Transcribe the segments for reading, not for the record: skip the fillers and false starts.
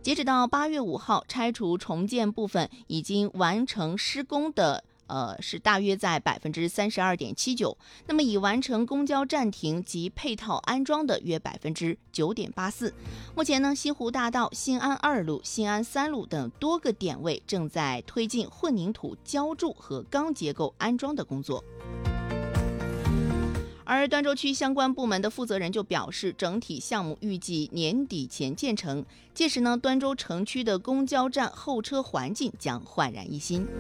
截止到8月5号，拆除重建部分已经完成施工的是大约在32.79%，那么已完成公交暂停及配套安装的约9.84%。目前呢，西湖大道、新安2路、新安3路等多个点位正在推进混凝土浇筑和钢结构安装的工作。而端州区相关部门的负责人就表示，整体项目预计年底前建成，届时呢，端州城区的公交站候车环境将焕然一新。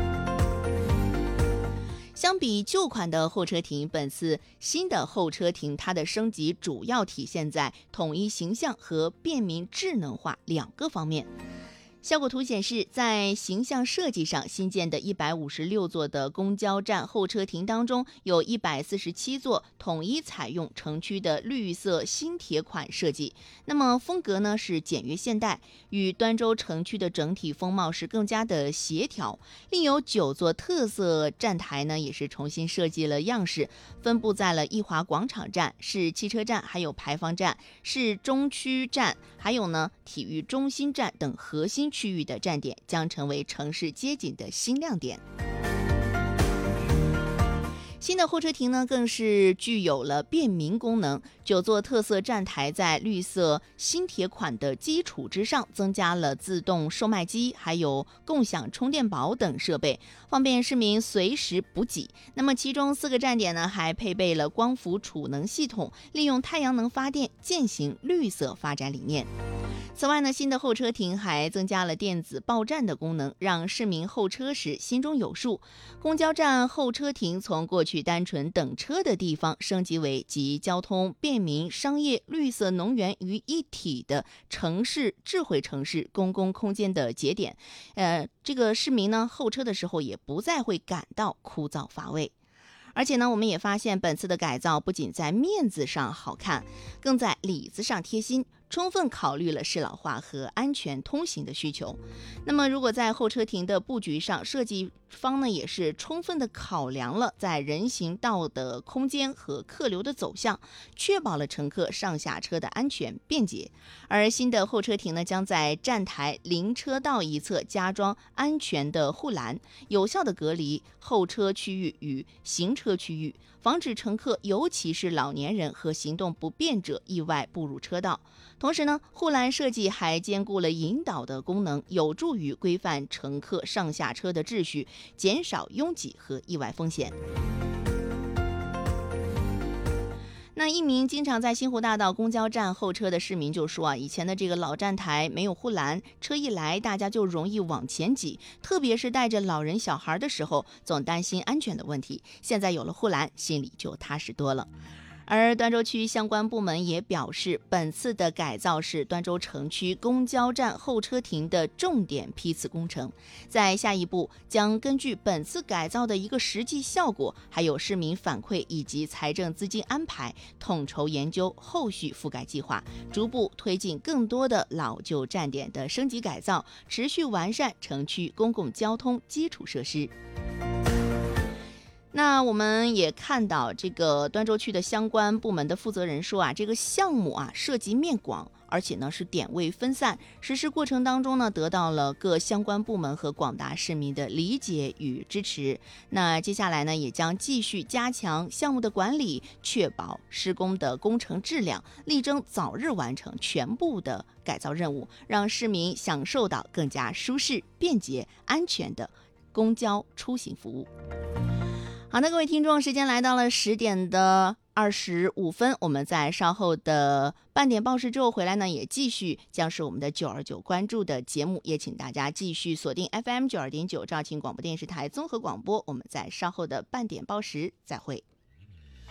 相比旧款的候车亭，本次新的候车亭它的升级主要体现在统一形象和便民智能化2个方面。效果图显示，在形象设计上，新建的156座的公交站候车亭当中，有147座统一采用城区的绿色新铁款设计，那么风格呢是简约现代，与端州城区的整体风貌是更加的协调。另有9座特色站台呢，也是重新设计了样式，分布在了义华广场站、市汽车站、还有牌坊站、市中区站，还有呢体育中心站等核心区域的站点，将成为城市街景的新亮点。新的候车亭呢，更是具有了便民功能，9座特色站台在绿色新铁款的基础之上，增加了自动售卖机，还有共享充电宝等设备，方便市民随时补给。那么其中4个站点呢，还配备了光伏储能系统，利用太阳能发电，践行绿色发展理念。此外呢，新的候车亭还增加了电子报站的功能，让市民候车时心中有数。公交站候车亭从过去单纯等车的地方，升级为集交通、便民、商业、绿色能源于一体的城市智慧城市公共空间的节点。这个市民呢，候车的时候也不再会感到枯燥乏味。而且呢，我们也发现本次的改造不仅在面子上好看，更在里子上贴心，充分考虑了适老化和安全通行的需求。那么如果在候车亭的布局上，设计方呢也是充分的考量了在人行道的空间和客流的走向，确保了乘客上下车的安全便捷。而新的候车亭呢，将在站台临车道一侧加装安全的护栏，有效的隔离候车区域与行车区域，防止乘客尤其是老年人和行动不便者意外步入车道。同时呢，护栏设计还兼顾了引导的功能，有助于规范乘客上下车的秩序，减少拥挤和意外风险。那一名经常在新湖大道公交站候车的市民就说以前的这个老站台没有护栏，车一来大家就容易往前挤，特别是带着老人小孩的时候，总担心安全的问题。现在有了护栏，心里就踏实多了。而端州区相关部门也表示，本次的改造是端州城区公交站候车亭的重点批次工程，在下一步将根据本次改造的一个实际效果，还有市民反馈以及财政资金安排，统筹研究后续覆盖计划，逐步推进更多的老旧站点的升级改造，持续完善城区公共交通基础设施。那我们也看到这个端州区的相关部门的负责人说这个项目涉及面广，而且呢是点位分散，实施过程当中呢得到了各相关部门和广大市民的理解与支持。那接下来呢也将继续加强项目的管理，确保施工的工程质量，力争早日完成全部的改造任务，让市民享受到更加舒适、便捷、安全的公交出行服务。好的，各位听众，时间来到了10点的25分，我们在稍后的半点报时之后回来呢，也继续将是我们的929关注的节目，也请大家继续锁定 FM92.9 肇庆广播电视台综合广播，我们在稍后的半点报时再会。